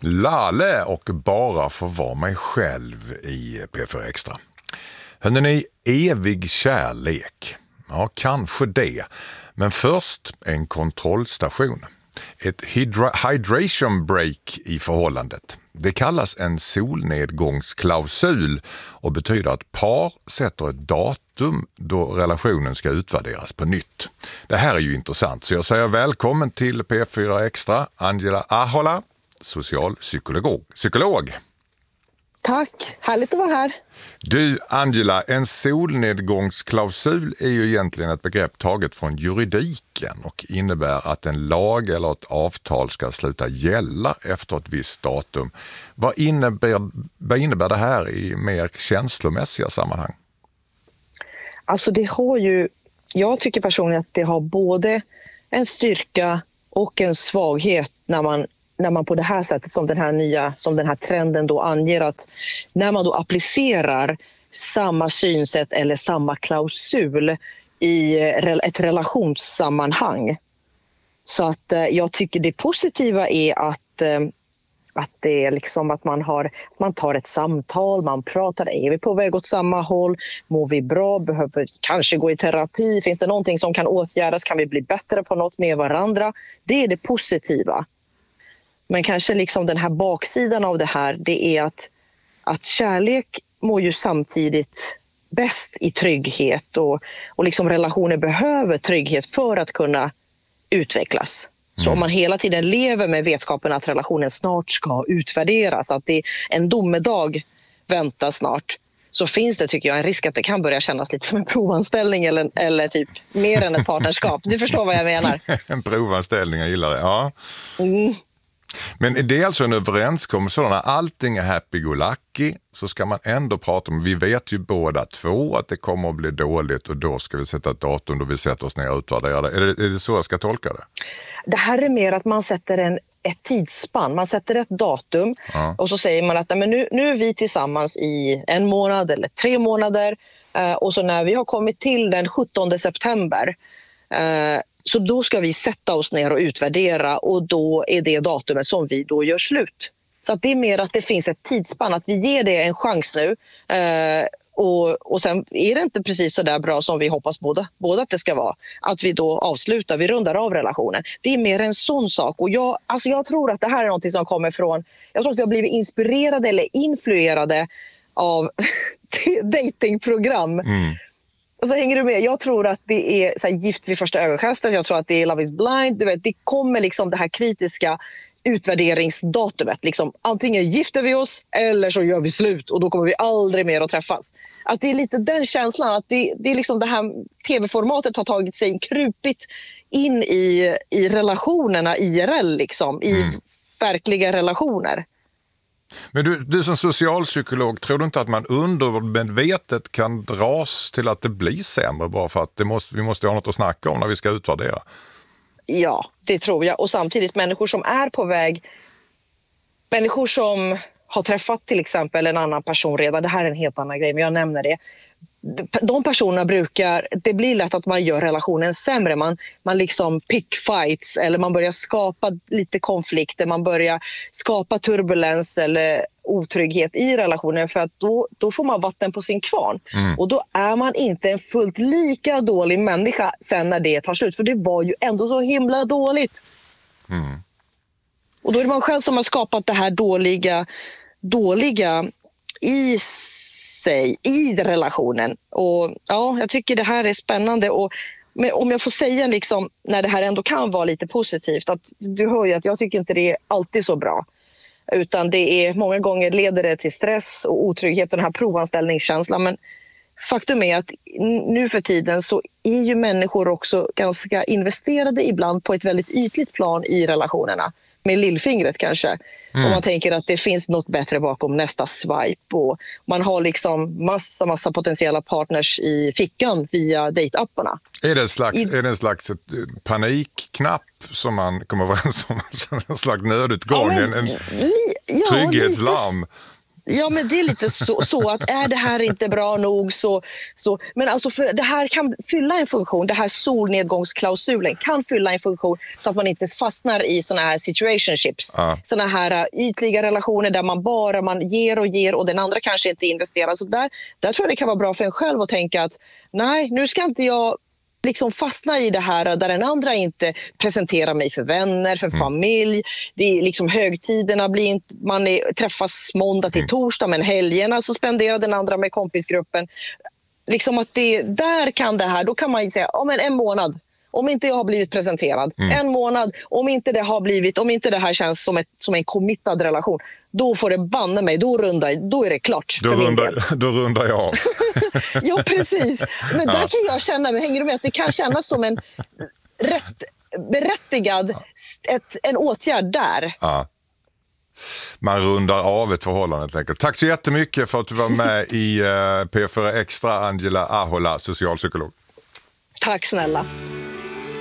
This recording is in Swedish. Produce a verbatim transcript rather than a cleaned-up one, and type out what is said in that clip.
Lale och bara få vara mig själv i P fyra Extra. Hörrni ni, evig kärlek. Ja, kanske det. Men först en kontrollstation. Ett hydra- hydration break i förhållandet. Det kallas en solnedgångsklausul och betyder att par sätter ett datum då relationen ska utvärderas på nytt. Det här är ju intressant, så jag säger välkommen till P fyra Extra, Angela Ahola, socialpsykolog. Psykolog. Tack, härligt att vara här. Du Angela, en solnedgångsklausul är ju egentligen ett begrepp taget från juridiken och innebär att en lag eller ett avtal ska sluta gälla efter ett visst datum. Vad innebär, vad innebär det här i mer känslomässiga sammanhang? Alltså det har ju, jag tycker personligen att det har både en styrka och en svaghet när man när man på det här sättet som den här nya, som den här trenden då anger, att när man då applicerar samma synsätt eller samma klausul i ett relationssammanhang. Så att jag tycker det positiva är att, att det är liksom att man har, man tar ett samtal, man pratar, är vi på väg åt samma håll, mår vi bra, behöver vi kanske gå i terapi, finns det någonting som kan åtgärdas, kan vi bli bättre på något med varandra? Det är det positiva. Men kanske liksom den här baksidan av det här, det är att, att kärlek mår ju samtidigt bäst i trygghet och, och liksom relationer behöver trygghet för att kunna utvecklas. Mm. Så om man hela tiden lever med vetskapen att relationen snart ska utvärderas, att det en domedag väntar snart, så finns det, tycker jag, en risk att det kan börja kännas lite som en provanställning eller, eller typ mer än ett partnerskap. Du förstår vad jag menar. En provanställning, jag gillar det. Ja. Mm. Men det är alltså en överenskommelse, när allting är happy-go-lucky så ska man ändå prata om, vi vet ju båda två att det kommer att bli dåligt och då ska vi sätta ett datum då vi sätter oss ner och utvärderar det. Är det, är det så jag ska tolka det? Det här är mer att man sätter en, ett tidsspann, man sätter ett datum, ja. Och så säger man att men nu, nu är vi tillsammans i en månad eller tre månader eh, och så när vi har kommit till den sjuttonde september eh, så då ska vi sätta oss ner och utvärdera och då är det datumet som vi då gör slut. Så att det är mer att det finns ett tidsspann, att vi ger det en chans nu eh, och, och sen är det inte precis så där bra som vi hoppas båda, båda att det ska vara. Att vi då avslutar, vi rundar av relationen. Det är mer en sån sak och jag, alltså jag tror att det här är något som kommer från, jag tror att vi har blivit inspirerade eller influerade av datingprogram. Mm. Alltså, hänger du med? Jag tror att det är så här, Gift vid första ögonkastet. Jag tror att det är Love is blind. Du vet, det kommer liksom det här kritiska utvärderingsdatumet. Liksom, antingen gifter vi oss eller så gör vi slut och då kommer vi aldrig mer att träffas. Att det är lite den känslan att det, det är liksom det här tv-formatet har tagit sig krupigt in i, i relationerna I R L, liksom, i mm. verkliga relationer. Men du, du som socialpsykolog, tror du inte att man undermedvetet kan dras till att det blir sämre bara för att det måste, vi måste ha något att snacka om när vi ska utvärdera? Ja, det tror jag. Och samtidigt människor som är på väg, människor som har träffat till exempel en annan person redan, det här är en helt annan grej men jag nämner det. De personerna brukar, det blir lätt att man gör relationen sämre. Man, man liksom pick fights eller man börjar skapa lite konflikter. Man börjar skapa turbulens eller otrygghet i relationen för att då, då får man vatten på sin kvarn. Mm. Och då är man inte en fullt lika dålig människa sen när det tar slut. För det var ju ändå så himla dåligt. Mm. Och då är det man själv som har skapat det här dåliga, dåliga i sig i relationen. Och ja, jag tycker det här är spännande och men om jag får säga liksom, när det här ändå kan vara lite positivt, att du hör ju att jag tycker inte det är alltid så bra, utan det är många gånger leder det till stress och otrygghet och den här provanställningskänslan, men faktum är att nu för tiden så är ju människor också ganska investerade ibland på ett väldigt ytligt plan i relationerna, med lillfingret kanske. Mm. Och man tänker att det finns något bättre bakom nästa swipe. Och man har liksom massa, massa potentiella partners i fickan via date-apparna. Är det en slags, I... är det en slags panikknapp som man kommer överens om? En slags nödutgång, ja, men, en, en li... ja, trygghetslarm? Lite... Ja, men det är lite så, så att är det här inte bra nog så... så men alltså för det här kan fylla en funktion, det här solnedgångsklausulen kan fylla en funktion så att man inte fastnar i såna här situationships. Ja. Såna här ytliga relationer där man bara man ger och ger och den andra kanske inte investerar. Så där, där tror jag det kan vara bra för en själv att tänka att nej, nu ska inte jag liksom fastna i det här där den andra inte presenterar mig för vänner, för familj. Det är liksom högtiderna blir inte, man är, träffas måndag till torsdag, men helgerna så spenderar den andra med kompisgruppen. Liksom att det, där kan det här, då kan man ju säga, ja men en månad. Om inte jag har blivit presenterad, mm. en månad, om inte det har blivit, om inte det här känns som, ett, som en committad relation, då får det banna mig, då, rundar, då är det klart. Då, rundar, då rundar jag av. Ja, precis. Men där ja. kan jag känna, hänger du med, att det kan kännas som en rätt, berättigad ett, en åtgärd där. Ja. Man rundar av ett förhållande helt enkelt. Tack så jättemycket för att du var med i uh, P fyra Extra, Angela Ahola, socialpsykolog. Tack snälla.